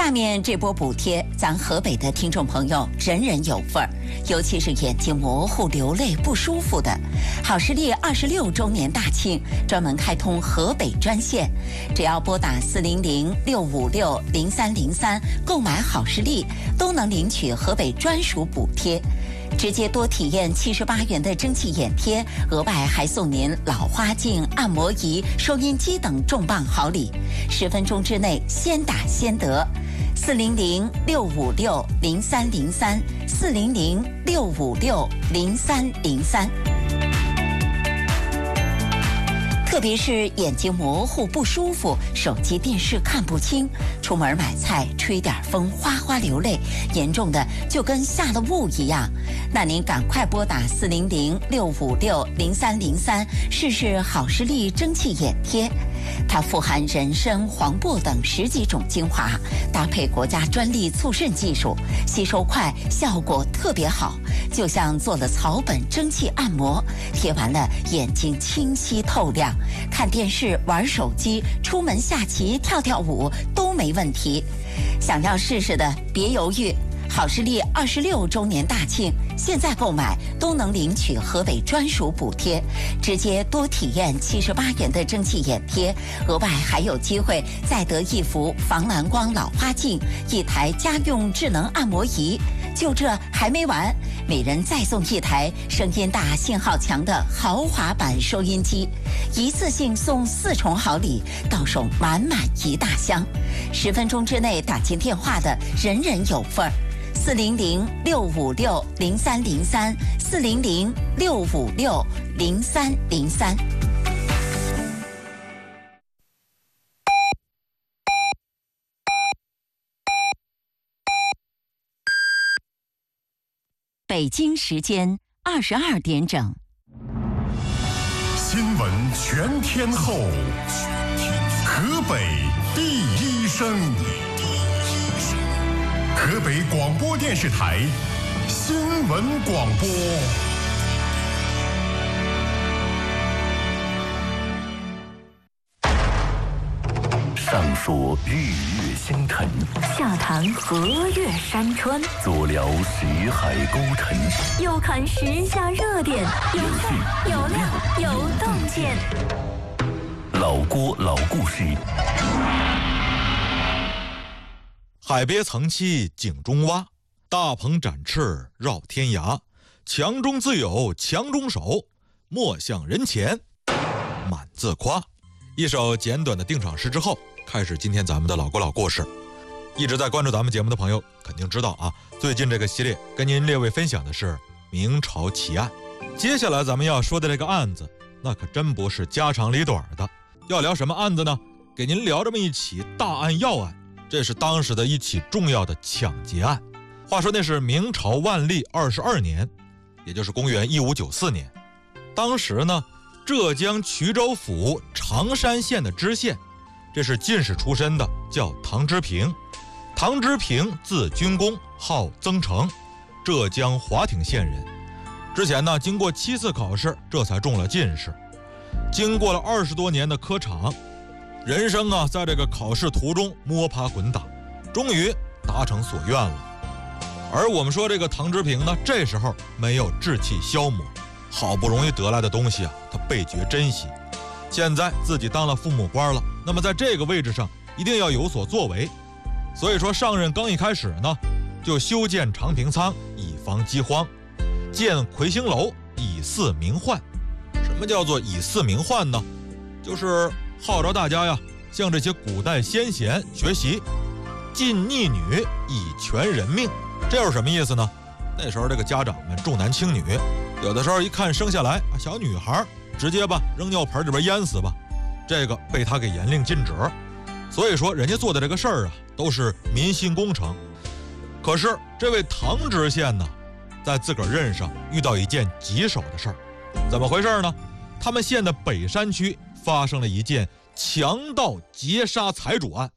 下面这波补贴，咱河北的听众朋友人人有份儿，尤其是眼睛模糊、流泪不舒服的。好视力26周年大庆，专门开通河北专线，只要拨打400-656-0303购买好视力，都能领取河北专属补贴。直接多体验78元的蒸汽眼贴，额外还送您老花镜、按摩仪、收音机等重磅好礼，10分钟之内先打先得。400-656-0303，400-656-0303。特别是眼睛模糊不舒服，手机电视看不清，出门买菜吹点风哗哗流泪，严重的就跟下了雾一样。那您赶快拨打400-656-0303试试好视力蒸汽眼贴。它富含人参、黄柏等10几种精华，搭配国家专利促渗技术，吸收快，效果特别好，就像做了草本蒸汽按摩，贴完了眼睛清晰透亮，看电视、玩手机、出门下棋、跳跳舞都没问题。想要试试的别犹豫，好视力26周年大庆，现在购买都能领取河北专属补贴，直接多体验78元的蒸汽眼贴，额外还有机会再得1幅防蓝光老花镜、1台家用智能按摩仪。就这还没完，每人再送1台声音大、信号强的豪华版收音机，一次性送4重好礼，到手满满一大箱。10分钟之内打进电话的人人有份儿。400-656-0303，400-656-0303。北京时间22点整。 新闻全天候，河北第一声。河北广播电视台新闻广播。 上说日月星辰， 下谈河岳山川， 左聊识海沟沉， 右看时下热点，有趣有料有洞见。 老郭老故事。 海鳖层栖井中蛙，大鹏展翅绕天涯，强中自有强中手，莫向人前满自夸。一首简短的定场诗之后，开始今天咱们的老郭老故事。一直在关注咱们节目的朋友肯定知道啊，最近这个系列跟您列位分享的是明朝奇案。接下来咱们要说的这个案子，那可真不是家长里短的。要聊什么案子呢？给您聊这么一起大案要案，这是当时的一起重要的抢劫案。话说那是明朝万历22年，也就是公元1594年。当时呢，浙江衢州府常山县的知县，这是进士出身的，叫唐之平。唐之平字君公，号曾成，浙江华亭县人。之前呢，经过7次考试，这才中了进士。经过了20多年的科场，人生啊，在这个考试途中摸爬滚打，终于达成所愿了。而我们说这个唐之平呢，这时候没有志气消磨，好不容易得来的东西啊，他倍觉珍惜。现在自己当了父母官了，那么在这个位置上一定要有所作为。所以说上任刚一开始呢，就修建长平仓，以防饥荒；建魁星楼，以祀名宦。什么叫做以祀名宦呢？就是号召大家呀，向这些古代先贤学习，禁逆女，以全人命。这是什么意思呢？那时候这个家长们重男轻女，有的时候一看生下来小女孩，直接吧扔尿盆里边淹死吧，这个被他给严令禁止。所以说人家做的这个事儿啊，都是民心工程。可是这位唐知县呢，在自个儿任上遇到一件棘手的事儿。怎么回事呢？他们县的北山区发生了一件强盗劫杀财主案。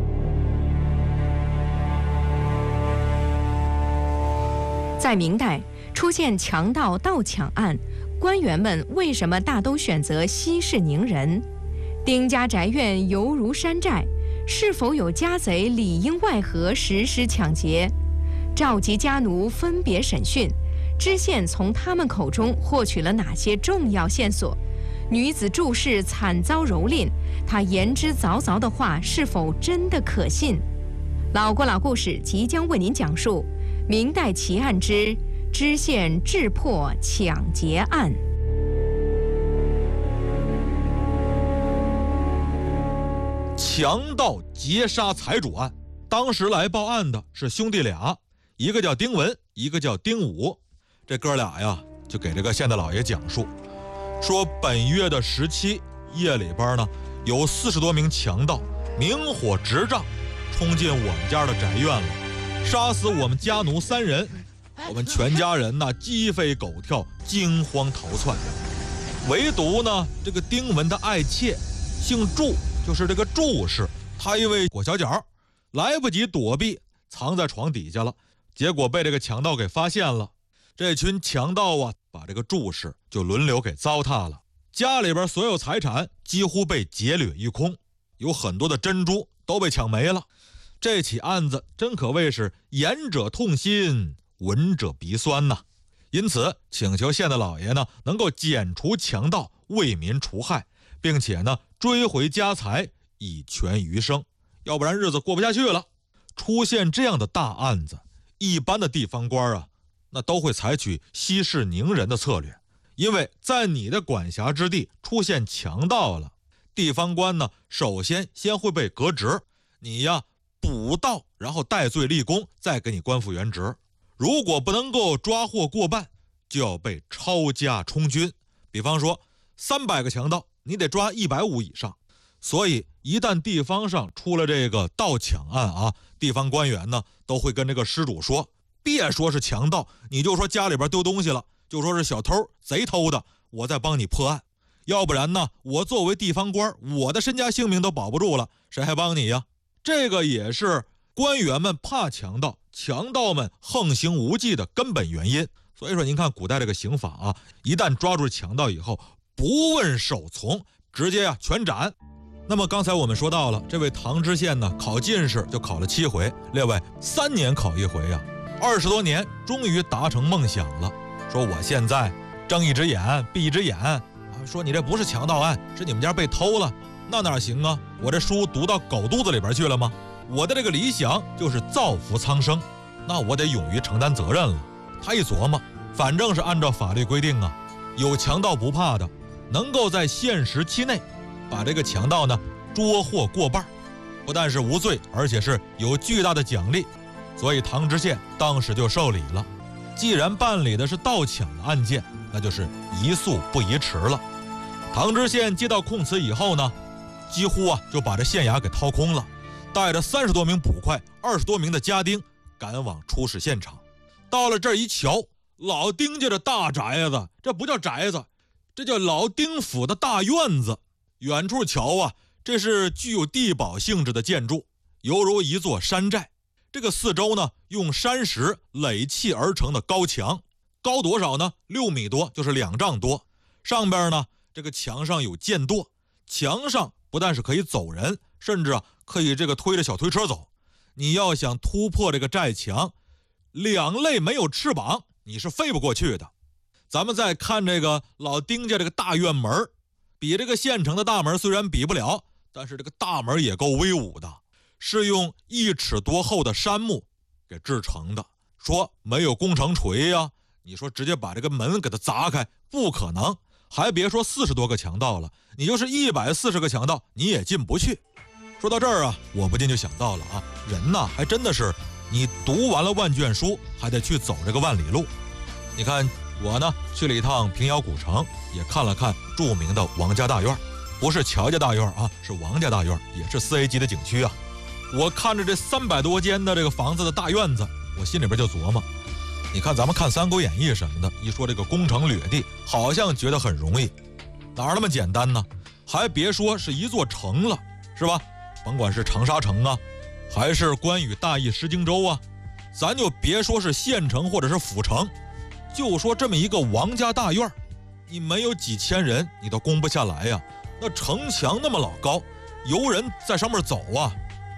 在明代出现强盗盗抢案，官员们为什么大都选择息事宁人？丁家宅院犹如山寨， 是否有家贼里应外合实施抢劫？召集家奴分别审讯，知县从他们口中获取了哪些重要线索？女子注释惨遭蹂躏，她言之凿凿的话是否真的可信？老郭老故事即将为您讲述明代奇案之知县智破抢劫案。 强盗劫杀财主案，当时来报案的是兄弟俩，一个叫丁文，一个叫丁武。这哥俩呀，就给这个县的老爷讲述，说本月的17夜里边呢，有40多名强盗明火执仗，冲进我们家的宅院了，杀死我们家奴3人，我们全家人呢鸡飞狗跳，惊慌逃窜。唯独呢，这个丁文的爱妾姓祝，就是这个祝氏，她因为裹小脚，来不及躲避，藏在床底下了，结果被这个强盗给发现了。这群强盗啊，把这个祝氏就轮流给糟蹋了，家里边所有财产几乎被劫掠一空，有很多的珍珠都被抢没了。这起案子真可谓是言者痛心，闻者鼻酸呐。因此请求县的老爷呢，能够剪除强盗，为民除害，并且呢追回家财，以全余生，要不然日子过不下去了。出现这样的大案子，一般的地方官啊，那都会采取息事宁人的策略，因为在你的管辖之地出现强盗了，地方官呢首先会被革职，你呀补到，然后戴罪立功，再给你官复原职。如果不能够抓获过半，就要被抄家充军。比方说300个强盗，你得抓150以上。所以一旦地方上出了这个盗抢案啊，地方官员呢都会跟这个失主说，别说是强盗，你就说家里边丢东西了，就说是小偷贼偷的，我再帮你破案。要不然呢，我作为地方官，我的身家性命都保不住了，谁还帮你呀？这个也是官员们怕强盗，强盗们横行无忌的根本原因。所以说您看古代这个刑法啊，一旦抓住强盗以后，不问首从，直接呀全斩。那么刚才我们说到了，这位唐知县呢考进士就考了7回，列位3年考1回呀，20多年终于达成梦想了。说我现在睁一只眼闭一只眼啊，说你这不是强盗案，是你们家被偷了，那哪行啊？我这书读到狗肚子里边去了吗？我的这个理想就是造福苍生，那我得勇于承担责任了。他一琢磨，反正是按照法律规定啊，有强盗不怕的，能够在限时期内把这个强盗呢捉获过半，不但是无罪，而且是有巨大的奖励。所以唐知县当时就受理了。既然办理的是盗抢的案件，那就是宜速不宜迟了。唐知县接到控词以后呢，几乎啊就把这县衙给掏空了，带着30多名捕快、20多名的家丁赶往出事现场。到了这儿一瞧，老丁家的大宅子，这不叫宅子，这叫老丁府的大院子。远处瞧啊，这是具有地堡性质的建筑，犹如一座山寨。这个四周呢，用山石垒砌而成的高墙，高多少呢？6米多，就是2丈多。上边呢，这个墙上有箭垛，墙上不但是可以走人，甚至可以这个推着小推车走。你要想突破这个寨墙，2肋没有翅膀，你是飞不过去的。咱们再看这个老丁家这个大院门，比这个县城的大门虽然比不了，但是这个大门也够威武的，是用1尺多厚的杉木给制成的。说没有工程锤呀，你说直接把这个门给它砸开，不可能。还别说40多个强盗了，你就是140个强盗，你也进不去。说到这儿啊，我不禁就想到了啊，人呐，还真的是你读完了万卷书，还得去走这个万里路。你看我呢，去了一趟平遥古城，也看了看著名的王家大院，不是乔家大院啊，是王家大院，也是4A 级的景区啊。我看着这300多间的这个房子的大院子，我心里边就琢磨，你看咱们看《三国演义》什么的，一说这个攻城掠地，好像觉得很容易，哪那么简单呢？还别说是一座城了，是吧？甭管是长沙城啊，还是关羽大意失荆州啊，咱就别说是县城或者是府城，就说这么一个王家大院，你没有几千人你都攻不下来呀。那城墙那么老高，游人在上面走啊，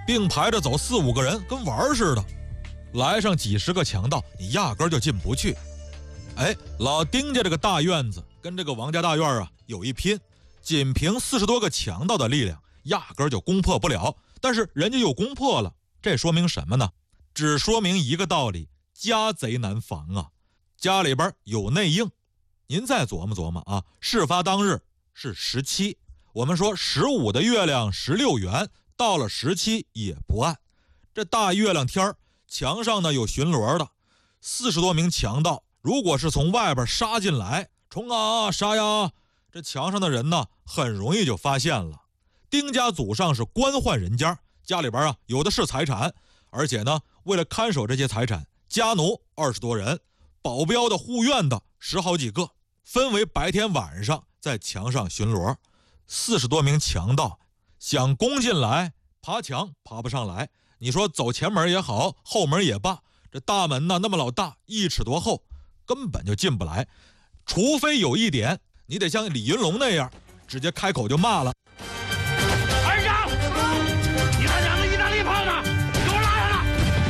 并排着走4、5个人，跟玩似的。来上几10个强盗，你压根就进不去。哎，老丁家这个大院子跟这个王家大院啊有一拼，仅凭40多个强盗的力量，压根就攻破不了。但是人家又攻破了，这说明什么呢？只说明一个道理：家贼难防啊！家里边有内应。您再琢磨琢磨啊，事发当日是17，我们说15的月亮16圆，到了17也不暗。这大月亮天儿，墙上呢有巡逻的40多名强盗，如果是从外边杀进来，冲啊杀呀，这墙上的人呢很容易就发现了。丁家祖上是官宦人家，家里边啊有的是财产，而且呢为了看守这些财产，家奴20多人，保镖的护院的10好几个，分为白天晚上在墙上巡逻。40多名强盗想攻进来，爬墙爬不上来。你说走前门也好，后门也罢，这大门呢那么老大，1尺多厚，根本就进不来。除非有一点，你得像李云龙那样，直接开口就骂了： 二长，你看2个意大利胖子，给我拉上来！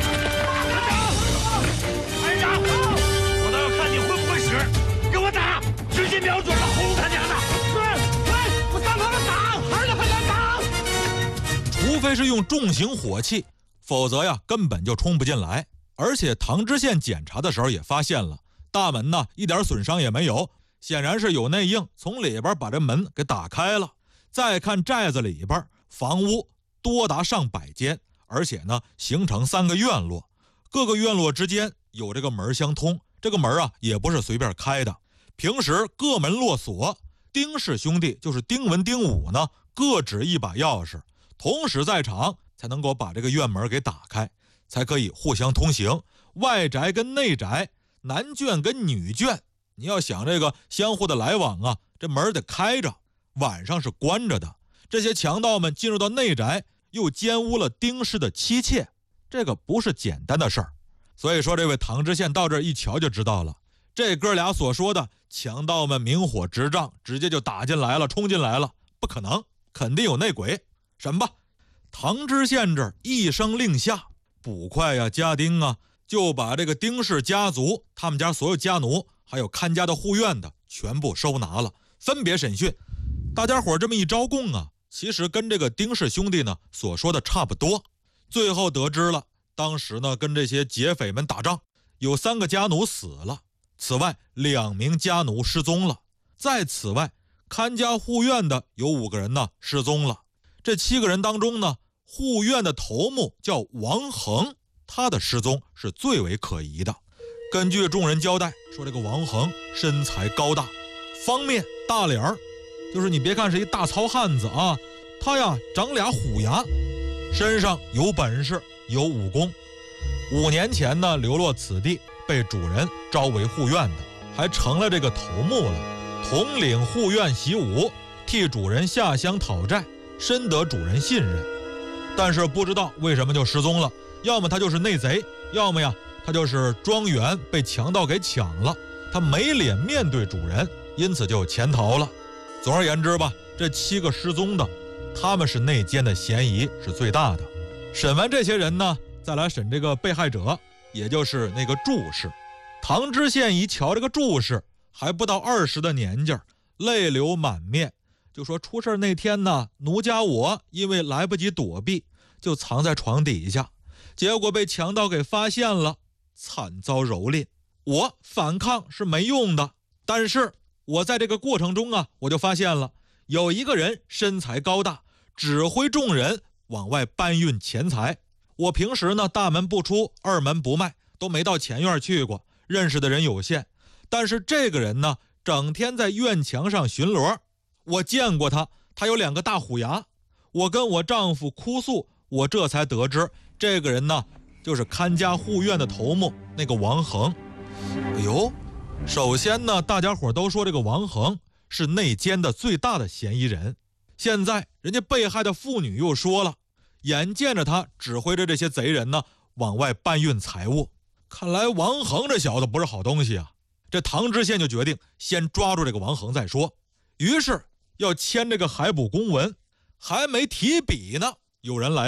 二长，我倒要看你会不会使，给我打，直接瞄准了，轰他娘的！对，我让他们打，还让他们打！ 除非是用重型火器，否则呀根本就冲不进来。而且唐知县检查的时候也发现了，大门呢一点损伤也没有，显然是有内应从里边把这门给打开了。再看寨子里边，房屋多达上百间，而且呢形成3个院落，各个院落之间有这个门相通。这个门啊也不是随便开的，平时各门落锁，丁氏兄弟就是丁文丁武呢各执一把钥匙，同时在场，才能够把这个院门给打开，才可以互相通行。外宅跟内宅，男眷跟女眷，你要想这个相互的来往啊，这门得开着，晚上是关着的。这些强盗们进入到内宅，又奸污了丁氏的妻妾，这个不是简单的事儿。所以说这位唐知县到这儿一瞧就知道了，这哥俩所说的强盗们明火执仗，直接就打进来了，冲进来了，不可能，肯定有内鬼。审吧！唐知县这儿一声令下，捕快呀、家丁啊，就把这个丁氏家族他们家所有家奴还有看家的护院的全部收拿了，分别审讯。大家伙这么一招供啊，其实跟这个丁氏兄弟呢所说的差不多。最后得知了，当时呢跟这些劫匪们打仗，有3个家奴死了，此外2名家奴失踪了，在此外看家护院的有5个人呢失踪了。这7个人当中呢，护院的头目叫王恒，他的失踪是最为可疑的。根据众人交代说，这个王恒身材高大，方面大脸儿，就是你别看是一大糙汉子啊，他呀长俩虎牙，身上有本事，有武功。5年前呢流落此地，被主人招为护院的，还成了这个头目了，统领护院习武，替主人下乡讨债，深得主人信任。但是不知道为什么就失踪了，要么他就是内贼，要么呀他就是庄园被强盗给抢了，他没脸面对主人，因此就潜逃了。总而言之吧，这7个失踪的，他们是内奸的嫌疑是最大的。审完这些人呢，再来审这个被害者，也就是那个祝氏。唐知县一瞧这个祝氏还不到20的年纪，泪流满面，就说出事那天呢，奴家我因为来不及躲避，就藏在床底下，结果被强盗给发现了，惨遭蹂躏。我反抗是没用的，但是我在这个过程中啊，我就发现了有一个人身材高大，指挥众人往外搬运钱财。我平时呢大门不出，二门不迈，都没到前院去过，认识的人有限。但是这个人呢，整天在院墙上巡逻，我见过他，他有2个大虎牙。我跟我丈夫哭诉，我这才得知这个人呢，就是看家护院的头目那个王恒。哎呦，首先呢，大家伙都说这个王恒是内奸的最大的嫌疑人。现在人家被害的妇女又说了，眼见着他指挥着这些贼人呢往外搬运财物，看来王恒这小子不是好东西啊。这唐知县就决定先抓住这个王恒再说，于是要签这个海捕公文。还没提笔呢，有人来报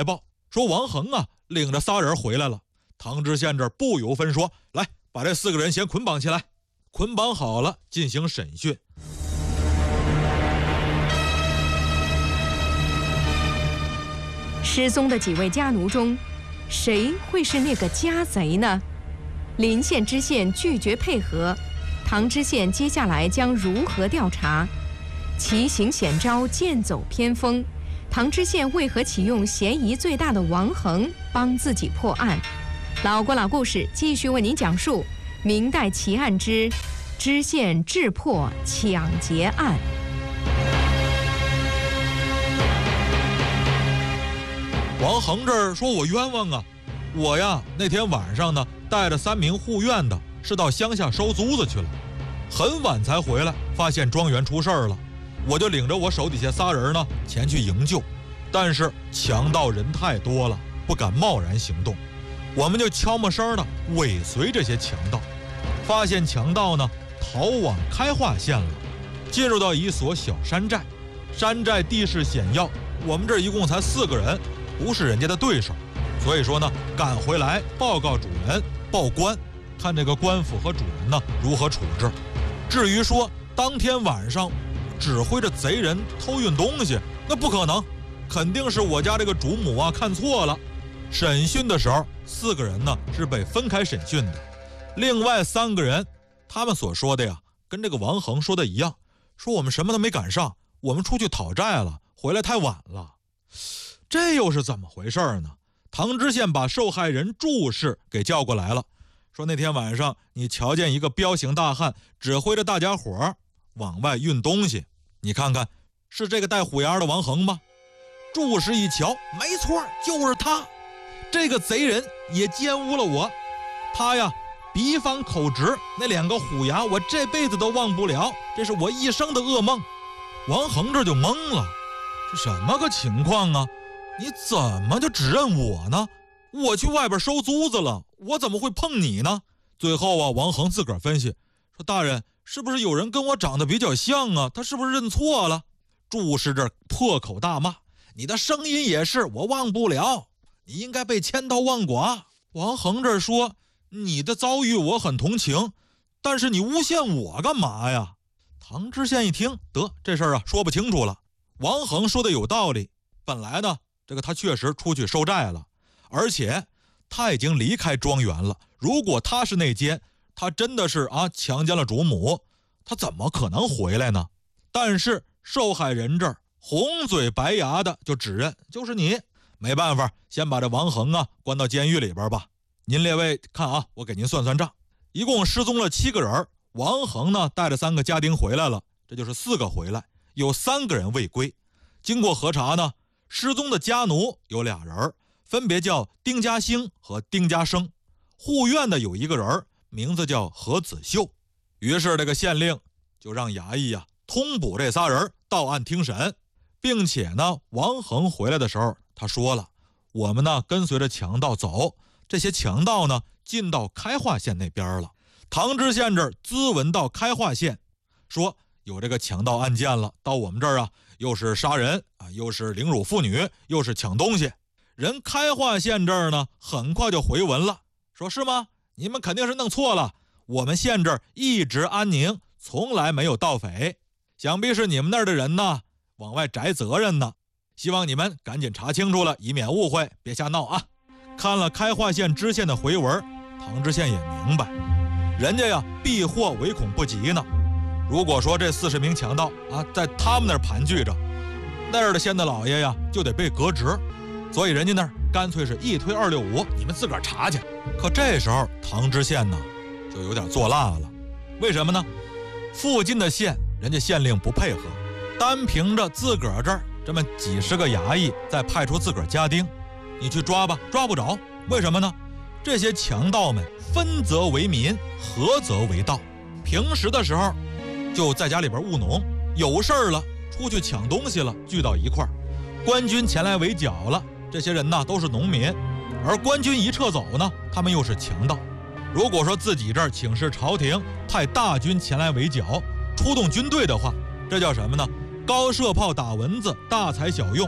说王恒啊领着仨人回来了。唐知县这不由分说，来把这4个人先捆绑起来，捆绑好了进行审讯。 失踪的几位家奴中，谁会是那个家贼呢？临县知县拒绝配合，唐知县接下来将如何调查？奇行险招，剑走偏锋，唐知县为何启用嫌疑最大的王恒帮自己破案？老郭老故事继续为您讲述明代奇案之知县智破抢劫案。 王恒这儿说：“我冤枉啊！我呀那天晚上呢，带着3名护院的，是到乡下收租子去了，很晚才回来，发现庄园出事儿了，我就领着我手底下仨人呢前去营救，但是强盗人太多了，不敢贸然行动，我们就悄没声的尾随这些强盗，发现强盗呢逃往开化县了，进入到一所小山寨，山寨地势险要，我们这一共才4个人，不是人家的对手，所以说呢，赶回来报告主人，报官，看这个官府和主人呢如何处置。至于说当天晚上指挥着贼人偷运东西，那不可能，肯定是我家这个主母啊看错了。审讯的时候，4个人呢是被分开审讯的，另外3个人，他们所说的呀，跟这个王恒说的一样，说我们什么都没赶上，我们出去讨债了，回来太晚了。这又是怎么回事呢？唐知县把受害人祝氏给叫过来了，说那天晚上你瞧见一个彪形大汉指挥着大家伙往外运东西，你看看是这个带虎牙的王恒吗？祝氏一瞧，没错，就是他。这个贼人也奸污了我，他呀笔访口直，那2个虎牙我这辈子都忘不了，这是我一生的噩梦。王恒这就懵了，这什么个情况啊？你怎么就指认我呢？我去外边收租子了，我怎么会碰你呢？最后啊，王恒自个儿分析说：“大人，是不是有人跟我长得比较像啊？他是不是认错了？”祝氏这破口大骂：“你的声音也是，我忘不了，你应该被千刀万剐。”王恒这说：“你的遭遇我很同情，但是你诬陷我干嘛呀？”唐知县一听，得这事儿啊说不清楚了。王恒说的有道理，本来呢这个他确实出去收债了，而且他已经离开庄园了。如果他是内奸，他真的是强奸了主母，他怎么可能回来呢？但是受害人这儿红嘴白牙的就指认就是你，没办法，先把这王恒关到监狱里边吧。您列位看我给您算算账，一共失踪了7个人，王恒呢带着3个家丁回来了，这就是4个回来，有3个人未归。经过核查呢，失踪的家奴有2人，分别叫丁家兴和丁家生，护院的有1个人，名字叫何子秀。于是这个县令就让衙役通捕这仨人到案听审，并且呢，王恒回来的时候他说了，我们呢跟随着强盗走，这些强盗呢进到开化县那边了。唐知县这儿咨文到开化县，说有这个强盗案件了，到我们这儿又是杀人又是凌辱妇女，又是抢东西。人开化县这儿呢很快就回文了，说是吗？你们肯定是弄错了，我们县这儿一直安宁，从来没有盗匪，想必是你们那儿的人呢往外摘责任呢，希望你们赶紧查清楚了，以免误会，别瞎闹啊。看了开化县知县的回文，唐知县也明白，人家避祸唯恐不及呢。如果说这40名强盗在他们那儿盘踞着，那儿的县的老爷就得被革职，所以人家那儿干脆是一推265，你们自个儿查去。可这时候唐知县呢就有点作辣了，为什么呢？附近的县人家县令不配合，单凭着自个儿这儿这么几十个衙役，再派出自个儿家丁，你去抓吧，抓不着。为什么呢？这些强盗们分则为民，合则为盗，平时的时候就在家里边务农，有事儿了出去抢东西了，聚到一块儿，官军前来围剿了，这些人都是农民，而官军一撤走呢，他们又是强盗。如果说自己这儿请示朝廷，派大军前来围剿，出动军队的话，这叫什么呢？高射炮打蚊子，大材小用。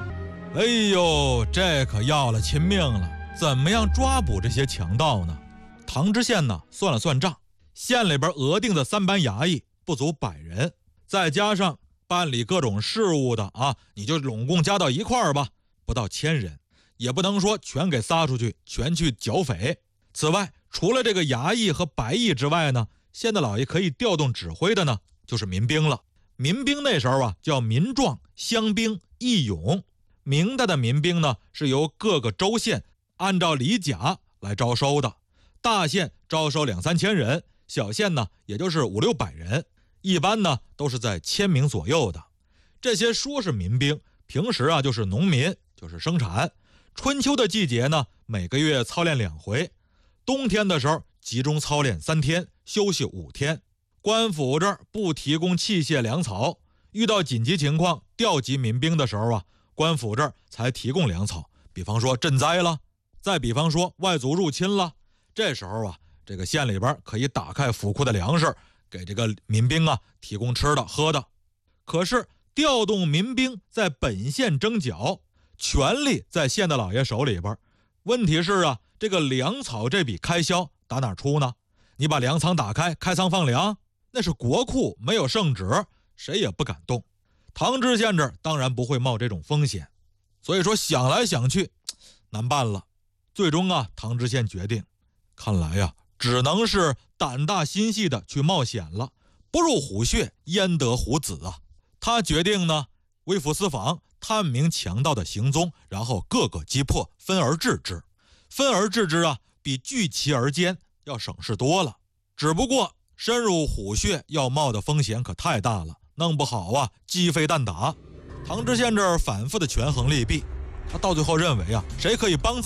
哎呦，这可要了亲命了！怎么样抓捕这些强盗呢？唐知县呢算了算账，县里边额定的3班衙役不足100人，再加上办理各种事务的啊，你就拢共加到一块儿吧，不到1000人，也不能说全给撒出去，全去剿匪。此外，除了这个衙役和白役之外呢，县的老爷可以调动指挥的呢，就是民兵了。民兵那时候啊叫民壮、乡兵、义勇。明代的民兵呢是由各个州县按照里甲来招收的，大县招收2-3千人，小县呢也就是500-600人，一般呢都是在1000名左右的。这些说是民兵，平时啊就是农民，就是生产。春秋的季节呢，每个月操练2回，冬天的时候集中操练3天，休息5天。官府这儿不提供器械粮草，遇到紧急情况调集民兵的时候啊，官府这儿才提供粮草。比方说赈灾了，再比方说外族入侵了，这时候啊，这个县里边可以打开府库的粮食，给这个民兵啊提供吃的喝的。可是调动民兵在本县征剿，权力在县的老爷手里边。问题是啊，这个粮草这笔开销打哪出呢？你把粮仓打开，开仓放粮，那是国库，没有圣旨，谁也不敢动。唐知县这儿当然不会冒这种风险，所以说想来想去难办了。最终啊，唐知县决定，看来呀，只能是胆大心细的去冒险了。不入虎穴，焉得虎子啊！他决定呢，微服私访，探明强盗的行踪，然后各个击破，分而治之。分而治之啊，比聚其而歼要省事多了。只不过深入虎穴要冒的风险可太大了，弄不好啊，鸡飞蛋打。唐知县这儿反复的权衡利弊，他到最后认为啊，谁可以帮自己